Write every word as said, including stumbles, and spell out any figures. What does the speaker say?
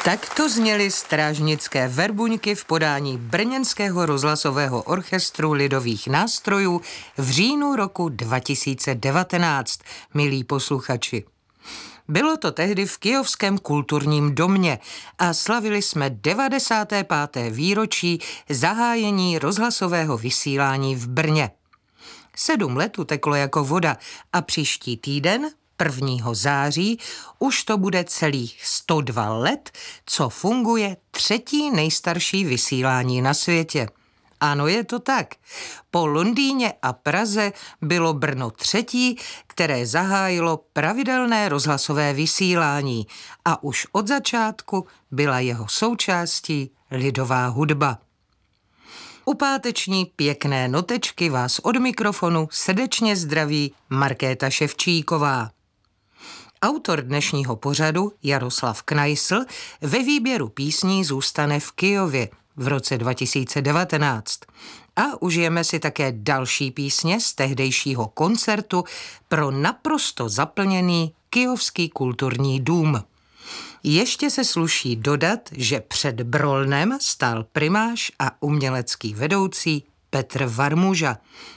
Takto zněly strážnické verbuňky v podání Brněnského rozhlasového orchestru lidových nástrojů v říjnu roku dva tisíce devatenáct, milí posluchači. Bylo to tehdy v Kyjovském kulturním domě a slavili jsme devadesáté páté výročí zahájení rozhlasového vysílání v Brně. Sedm let uteklo jako voda a příští týden, prvního září, už to bude celých sto dva let, co funguje třetí nejstarší vysílání na světě. Ano, je to tak. Po Londýně a Praze bylo Brno třetí, které zahájilo pravidelné rozhlasové vysílání a už od začátku byla jeho součástí lidová hudba. U páteční pěkné notečky vás od mikrofonu srdečně zdraví Markéta Ševčíková. Autor dnešního pořadu Jaroslav Knajsl ve výběru písní zůstane v Kyjově v roce dva tisíce devatenáct a užijeme si také další písně z tehdejšího koncertu pro naprosto zaplněný Kyjovský kulturní dům. Ještě se sluší dodat, že před Brolnem stál primáš a umělecký vedoucí Petr Varmuža.